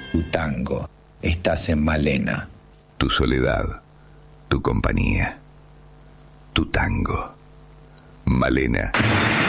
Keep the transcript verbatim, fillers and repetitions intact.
tu tango. Estás en Malena. Tu soledad, tu compañía, tu tango. Malena.